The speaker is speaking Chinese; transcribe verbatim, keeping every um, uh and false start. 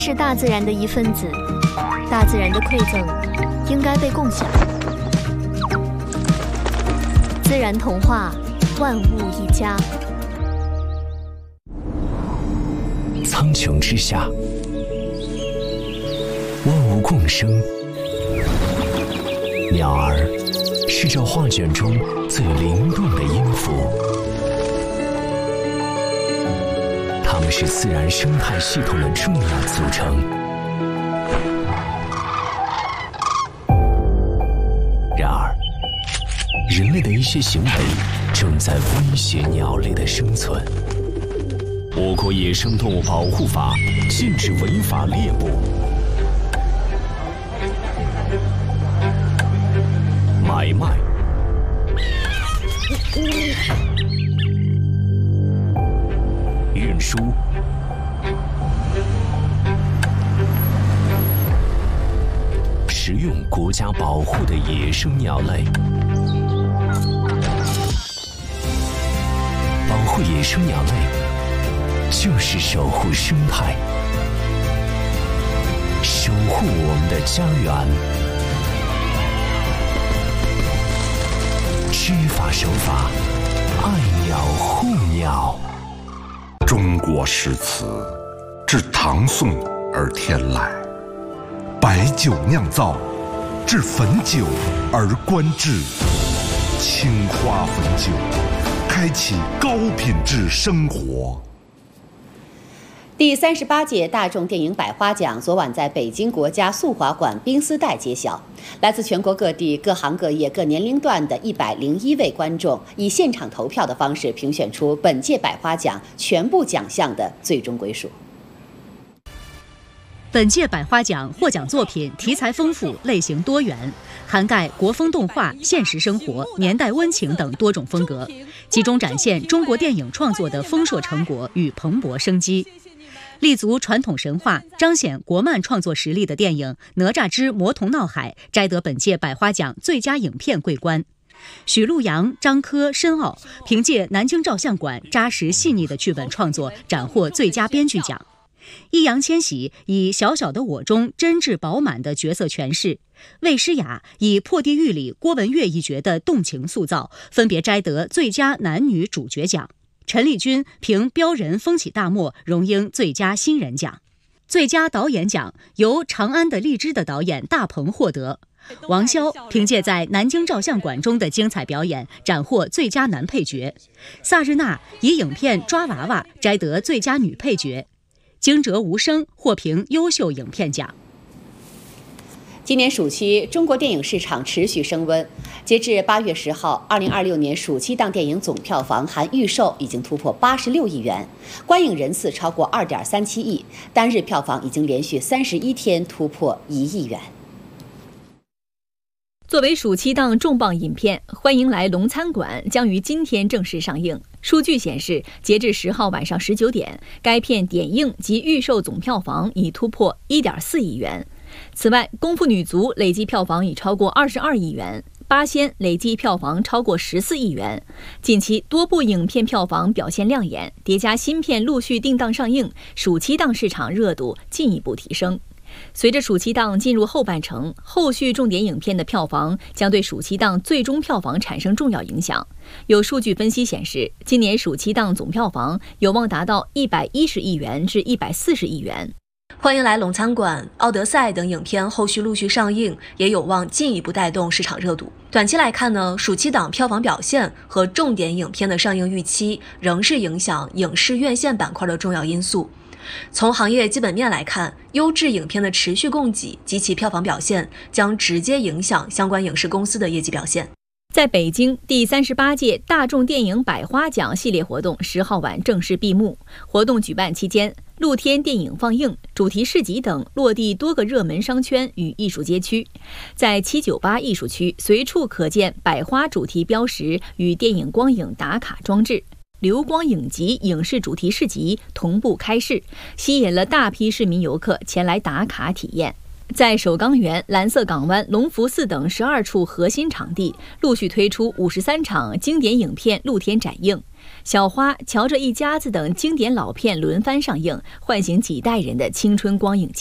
是大自然的一份子，大自然的馈赠应该被共享。自然童话，万物一家。 苍穹之下，万物共生。鸟儿是这画卷中最灵动的音符，它们是自然生态系统的重要组成。然而，人类的一些行为正在威胁鸟类的生存。我国野生动物保护法禁止违法猎捕、买卖、运输、食用国家保护的野生鸟类。保护野生鸟类，就是守护生态，守护我们的家园。知法守法，爱鸟护鸟。 中国诗词自唐宋而天来，白酒酿造，至汾酒而观之。青花汾酒，开启高品质生活。 第三十八届大众电影百花奖昨晚在北京国家速滑馆冰丝带揭晓，来自全国各地各行各业各年龄段的一百零一位观众以现场投票的方式评选出本届百花奖全部奖项的最终归属。 本届百花奖获奖作品题材丰富，类型多元，涵盖国风动画、现实生活、年代温情等多种风格，集中展现中国电影创作的丰硕成果与蓬勃生机。立足传统神话、彰显国漫创作实力的电影《哪吒之魔童闹海》摘得本届百花奖最佳影片桂冠。许陆阳、张科、申奥凭借南京照相馆扎实细腻的剧本创作斩获最佳编剧奖。易烊千玺以小小的我中真挚饱满的角色诠释，魏诗雅以破地狱里郭文月一角的动情塑造，分别摘得最佳男女主角奖。陈丽君凭《标人》风起大漠荣膺最佳新人奖。最佳导演奖由《长安的荔枝》的导演大鹏获得。王骁凭借在南京照相馆中的精彩表演斩获最佳男配角。萨日娜以影片《抓娃娃》摘得最佳女配角。惊蛰无声获评优秀影片奖。 今年暑期，中国电影市场持续升温。截至八月十号，二零二六年暑期档电影总票房含预售已经突破八十六亿元，观影人次超过二点三七亿，单日票房已经连续三十一天突破一亿元。 作为暑期档重磅影片，《欢迎来龙餐馆》将于今天正式上映。数据显示，截至十号晚上十九点，该片点映及预售总票房已突破一点四亿元。此外，《功夫女足》累计票房已超过二十二亿元，《八仙》累计票房超过十四亿元。近期多部影片票房表现亮眼，叠加新片陆续定档上映，暑期档市场热度进一步提升。随着暑期档进入后半程，后续重点影片的票房将对暑期档最终票房产生重要影响。有数据分析显示，今年暑期档总票房有望达到一百一十亿元至一百四十亿元。 欢迎来龙餐馆、奥德赛等影片后续陆续上映，也有望进一步带动市场热度。短期来看呢，暑期档票房表现和重点影片的上映预期仍是影响影视院线板块的重要因素。从行业基本面来看，优质影片的持续供给及其票房表现将直接影响相关影视公司的业绩表现。 在北京，第三十八届大众电影百花奖系列活动十号晚正式闭幕。活动举办期间，露天电影放映、主题市集等落地多个热门商圈与艺术街区。在七九八艺术区，随处可见百花主题标识与电影光影打卡装置。流光影集影视主题市集同步开市，吸引了大批市民游客前来打卡体验。在首钢园、蓝色港湾、龙福寺等十二处核心场地，陆续推出五十三场经典影片露天展映。 小花、乔这一家子等经典老片轮番上映，唤醒几代人的青春光影。